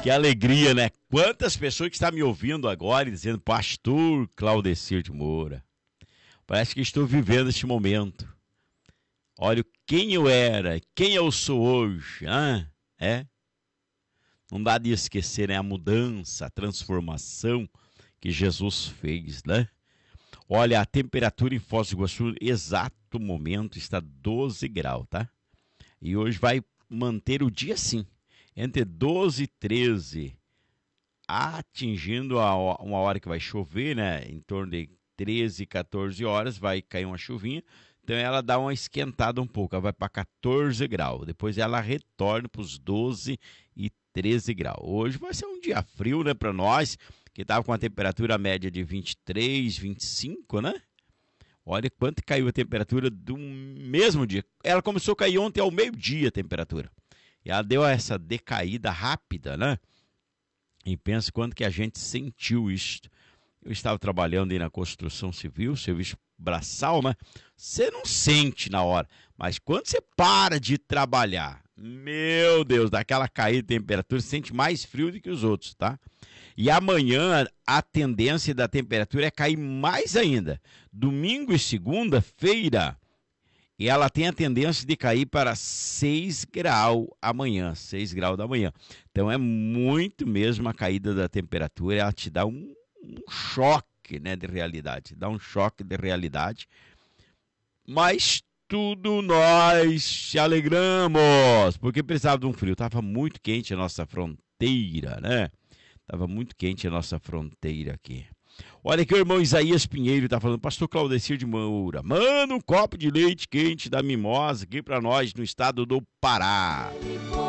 Que alegria, né? Quantas pessoas que estão me ouvindo agora e dizendo, Pastor Claudecir de Moura, parece que estou vivendo este momento. Olha quem eu era, quem eu sou hoje. É? Não dá de esquecer, né? A mudança, a transformação que Jesus fez, né? Olha, a temperatura em Foz do Iguaçu, exato momento, está 12 graus, tá? E hoje vai manter o dia assim, entre 12 e 13, atingindo uma hora que vai chover, né? Em torno de 13, 14 horas, vai cair uma chuvinha. Então ela dá uma esquentada um pouco, ela vai para 14 graus. Depois ela retorna para os 12 e 13 graus. Hoje vai ser um dia frio, né, para nós, que estava com a temperatura média de 23, 25, né? Olha quanto caiu a temperatura do mesmo dia. Ela começou a cair ontem ao meio-dia a temperatura. E ela deu essa decaída rápida, né? E pensa quanto que a gente sentiu isso. Eu estava trabalhando aí na construção civil, serviço braçal, né? Você não sente na hora. Mas quando você para de trabalhar, meu Deus, daquela caída de temperatura, você sente mais frio do que os outros, tá? E amanhã a tendência da temperatura é cair mais ainda. Domingo e segunda-feira, e ela tem a tendência de cair para 6 graus amanhã, 6 graus da manhã. Então é muito mesmo a caída da temperatura, ela te dá um choque, né, de realidade, dá um choque de realidade. Mas tudo nós se alegramos, porque precisava de um frio. Estava muito quente a nossa fronteira, né? Estava muito quente a nossa fronteira aqui. Olha aqui o irmão Isaías Pinheiro está falando, Pastor Claudecir de Moura, manda um copo de leite quente da Mimosa aqui para nós no estado do Pará.